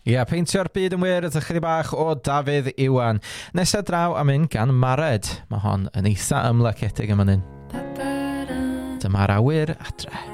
Ia, peintio'r byd yn wir, ydych chydig bach o Dafydd Iwan. Nesa draw am un gan Mared. Mae hon yn eitha ymlacedig am hynny. Dyma'r awyr adre.